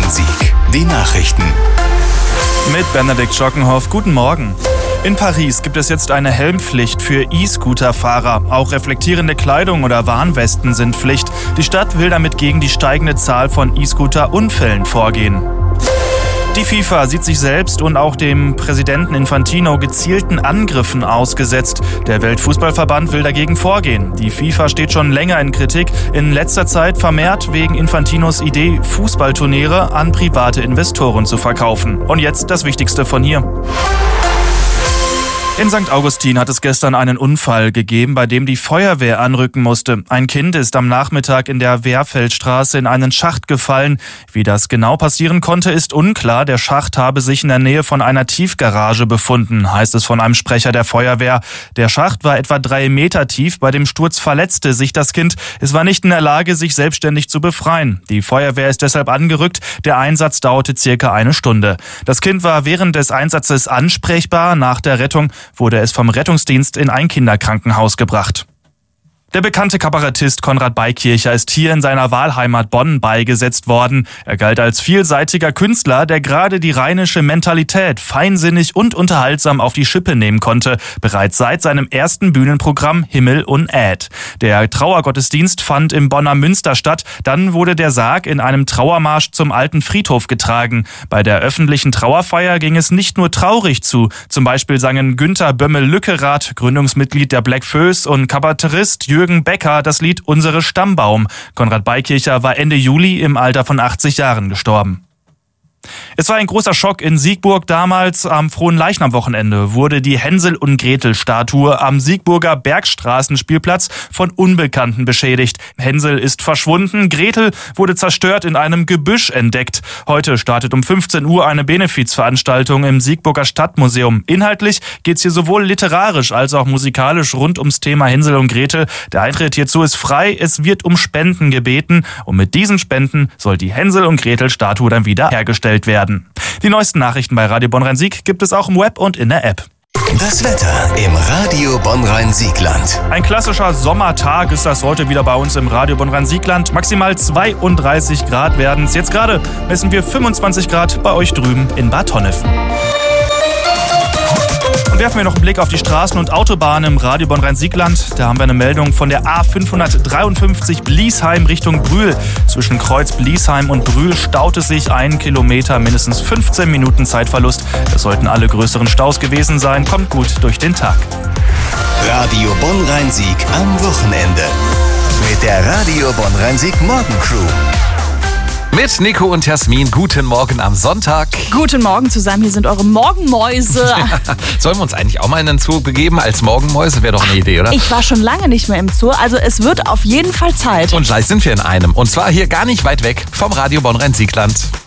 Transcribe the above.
Rhein-Sieg. Die Nachrichten. Mit Benedikt Schockenhoff, guten Morgen. In Paris gibt es jetzt eine Helmpflicht für E-Scooter-Fahrer. Auch reflektierende Kleidung oder Warnwesten sind Pflicht. Die Stadt will damit gegen die steigende Zahl von E-Scooter-Unfällen vorgehen. Die FIFA sieht sich selbst und auch dem Präsidenten Infantino gezielten Angriffen ausgesetzt. Der Weltfußballverband will dagegen vorgehen. Die FIFA steht schon länger in Kritik, in letzter Zeit vermehrt wegen Infantinos Idee, Fußballturniere an private Investoren zu verkaufen. Und jetzt das Wichtigste von hier. In St. Augustin hat es gestern einen Unfall gegeben, bei dem die Feuerwehr anrücken musste. Ein Kind ist am Nachmittag in der Wehrfeldstraße in einen Schacht gefallen. Wie das genau passieren konnte, ist unklar. Der Schacht habe sich in der Nähe von einer Tiefgarage befunden, heißt es von einem Sprecher der Feuerwehr. Der Schacht war etwa 3 Meter tief. Bei dem Sturz verletzte sich das Kind. Es war nicht in der Lage, sich selbstständig zu befreien. Die Feuerwehr ist deshalb angerückt. Der Einsatz dauerte circa 1 Stunde. Das Kind war während des Einsatzes ansprechbar. Nach der Rettung wurde es vom Rettungsdienst in ein Kinderkrankenhaus gebracht. Der bekannte Kabarettist Konrad Beikircher ist hier in seiner Wahlheimat Bonn beigesetzt worden. Er galt als vielseitiger Künstler, der gerade die rheinische Mentalität feinsinnig und unterhaltsam auf die Schippe nehmen konnte, bereits seit seinem ersten Bühnenprogramm Himmel und Äd. Der Trauergottesdienst fand im Bonner Münster statt, dann wurde der Sarg in einem Trauermarsch zum alten Friedhof getragen. Bei der öffentlichen Trauerfeier ging es nicht nur traurig zu. Zum Beispiel sangen Günther Bömmel-Lückerath, Gründungsmitglied der Black Föß, und Kabarettist Jürgen Becker das Lied Unsere Stammbaum. Konrad Beikircher war Ende Juli im Alter von 80 Jahren gestorben. Es war ein großer Schock in Siegburg. Damals am Fronleichnam-Wochenende wurde die Hänsel- und Gretel-Statue am Siegburger Bergstraßenspielplatz von Unbekannten beschädigt. Hänsel ist verschwunden, Gretel wurde zerstört in einem Gebüsch entdeckt. Heute startet um 15 Uhr eine Benefizveranstaltung im Siegburger Stadtmuseum. Inhaltlich geht's hier sowohl literarisch als auch musikalisch rund ums Thema Hänsel und Gretel. Der Eintritt hierzu ist frei, es wird um Spenden gebeten und mit diesen Spenden soll die Hänsel- und Gretel-Statue dann wieder hergestellt werden. Die neuesten Nachrichten bei Radio Bonn-Rhein-Sieg gibt es auch im Web und in der App. Das Wetter im Radio Bonn-Rhein-Siegland. Ein klassischer Sommertag ist das heute wieder bei uns im Radio Bonn-Rhein-Siegland. Maximal 32 Grad werden es. Jetzt gerade messen wir 25 Grad bei euch drüben in Bad Honnef. Und werfen wir noch einen Blick auf die Straßen und Autobahnen im Radio Bonn-Rhein-Siegland. Da haben wir eine Meldung von der A553 Bliesheim Richtung Brühl. Zwischen Kreuz Bliesheim und Brühl staut es sich 1 Kilometer, mindestens 15 Minuten Zeitverlust. Das sollten alle größeren Staus gewesen sein. Kommt gut durch den Tag. Radio Bonn-Rhein-Sieg am Wochenende. Mit der Radio Bonn-Rhein-Sieg Morgencrew. Mit Nico und Jasmin, guten Morgen am Sonntag. Guten Morgen zusammen, hier sind eure Morgenmäuse. Sollen wir uns eigentlich auch mal in den Zoo begeben als Morgenmäuse? Wäre doch eine Idee, oder? Ich war schon lange nicht mehr im Zoo, also es wird auf jeden Fall Zeit. Und gleich sind wir in einem. Und zwar hier gar nicht weit weg vom Radio Bonn-Rhein-Siegland.